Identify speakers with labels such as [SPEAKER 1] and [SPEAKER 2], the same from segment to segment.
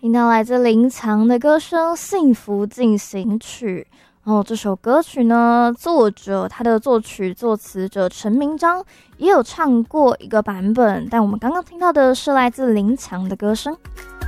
[SPEAKER 1] 听到来自林强的歌声《幸福进行曲》。这首歌曲呢，作者他的作曲作词者陈明章也有唱过一个版本，但我们刚刚听到的是来自林强的歌声。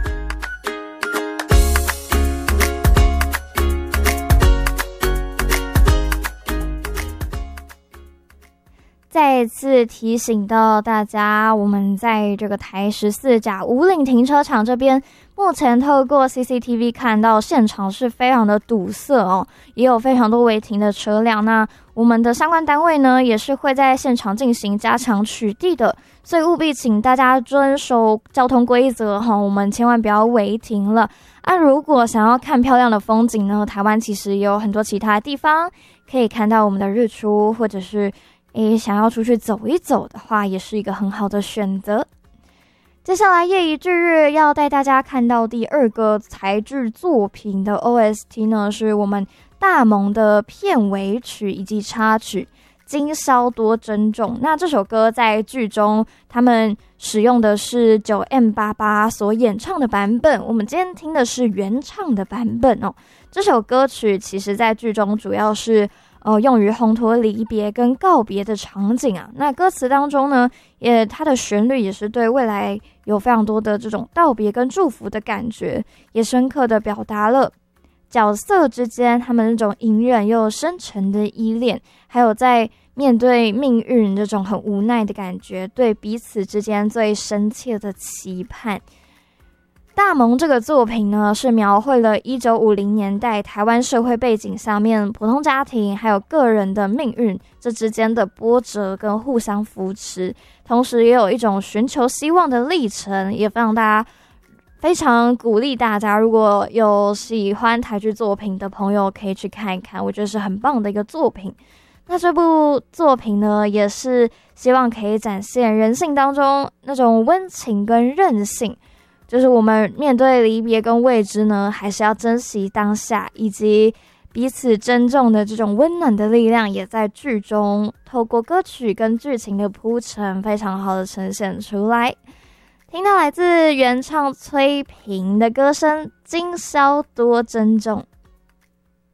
[SPEAKER 1] 再次提醒到大家，我们在这个台14甲武岭停车场这边，目前透过 CCTV 看到现场是非常的堵塞哦，也有非常多违停的车辆。那我们的相关单位呢，也是会在现场进行加强取缔的，所以务必请大家遵守交通规则哈，我们千万不要违停了。如果想要看漂亮的风景呢，台湾其实也有很多其他地方可以看到我们的日出，或者是想要出去走一走的话，也是一个很好的选择。接下来夜以继日要带大家看到第二个台剧作品的 OST 呢，是我们大萌的片尾曲以及插曲今宵多珍重。那这首歌在剧中他们使用的是 9M88 所演唱的版本，我们今天听的是原唱的版本哦。这首歌曲其实在剧中主要是用于烘托离别跟告别的场景啊。那歌词当中呢，它的旋律也是对未来有非常多的这种道别跟祝福的感觉，也深刻的表达了角色之间他们那种隐忍又深沉的依恋，还有在面对命运这种很无奈的感觉，对彼此之间最深切的期盼。大萌这个作品呢，是描绘了1950年代台湾社会背景下面普通家庭还有个人的命运这之间的波折跟互相扶持，同时也有一种寻求希望的历程，也非常鼓励大家，如果有喜欢台剧作品的朋友可以去看一看，我觉得是很棒的一个作品。那这部作品呢，也是希望可以展现人性当中那种温情跟韧性，就是我们面对离别跟未知呢，还是要珍惜当下，以及彼此珍重的这种温暖的力量，也在剧中透过歌曲跟剧情的铺陈，非常好的呈现出来。听到来自原唱崔萍的歌声《今宵多珍重》。